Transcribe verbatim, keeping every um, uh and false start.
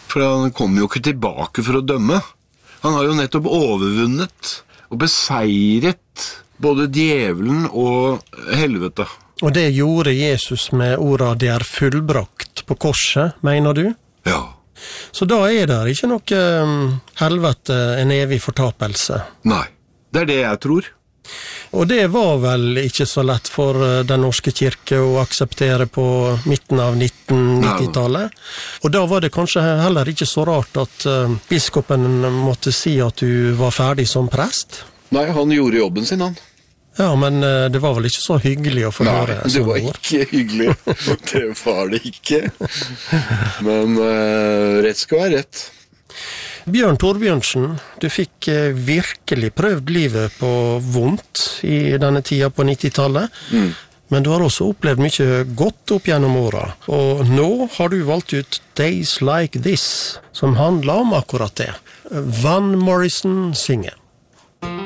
For han kommer jo ikke tilbake for å dømme. Han har jo nettopp overvunnet og beseiret både djevelen og helvete. Og det gjorde Jesus med ordet «det er fullbrakt» på korset, mener du? Ja. Så da er det ikke noe um, helvete, en evig fortapelse? Nei, det er det jeg tror. Og det var vel ikke så lett for den norske kirke å akseptere på midten av nitten nitti-tallet. Og da var det kanskje heller ikke så rart at uh, biskopen måtte si at du var ferdig som prest? Nei, han gjorde jobben sin, han. Ja, men uh, det var vel ikke så hyggelig å få Nei, høre? Nei, det var ikke hyggelig. Det var det ikke. Men uh, rett skal være rett. Bjørn Torbjørnsen, du fikk uh, virkelig prøvd livet på vondt i denne tida på nittitallet. Mm. Men du har også opplevd mye godt opp gjennom åra. Og nå har du valgt ut Days Like This, som handler om akkurat det. Van Morrison synger.